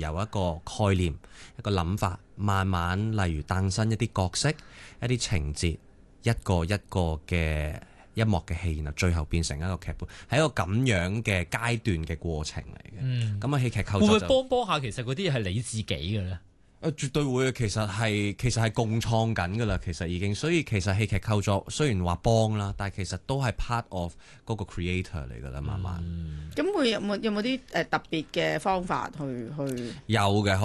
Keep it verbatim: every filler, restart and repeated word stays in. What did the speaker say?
由一個概念、一個諗法，慢慢例如誕生一啲角色、一啲情節，一個一個嘅一幕嘅戲，然後最後變成一個劇本，係一個咁樣嘅階段嘅過程嚟嘅。 嗯， 咁啊戲劇構會唔會作就幫幫下？其實嗰啲嘢係你自己嘅咧？ 誒絕對會，其實係其實係共創緊㗎啦，其實已經，所以其實戲劇構作雖然話幫啦，但係其實都係 part of 嗰個 creator 嚟㗎啦，慢慢。 咁會有冇有冇啲誒特別嘅方法去去？ 有嘅。